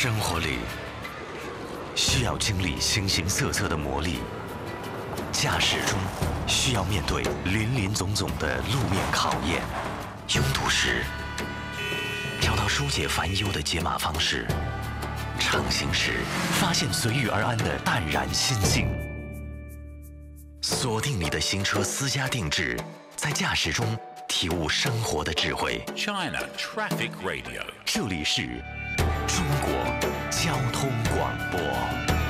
生活里需要经历形形色色的磨砺，驾驶中需要面对林林总总的路面考验，拥堵时找到疏解烦忧的解码方式，畅行时发现随遇而安的淡然心境。锁定你的行车私家定制，在驾驶中体悟生活的智慧。 China Traffic Radio， 这里是中国交通广播。